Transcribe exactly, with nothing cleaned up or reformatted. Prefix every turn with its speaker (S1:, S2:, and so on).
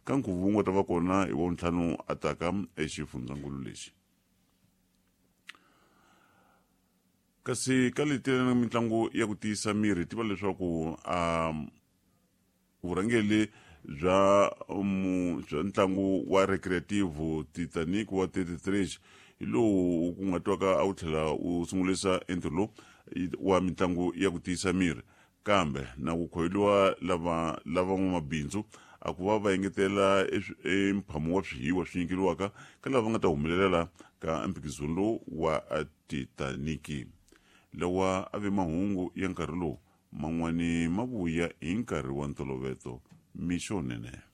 S1: ka nkhuvo ta va kona hi wo ntlhanu a taka exifundzakulu lexi. Kasi ka leti mitlangu ya ku tiyisa miri tiva leswaku um vurhangeli bya um bya ntlangu wa recreative Titanic wa thirty-three hi lowu ku nga twaka a wu tlhela u sungulisa entirho wa mitlangu ya ku tiyisa miri, kambe na ku khoyeliwa lava lava n'wamabindzu a ku va va engetela emphamu wa swihiwa swi nyikeliwaka ka lava nga ta humelela ka mphikizano lowu wa Titanic. Lawa a ve mahungu ya nkarhi lowu, man'wani ma vuya hi nkarhi wa ntolovelo. Mixo nene.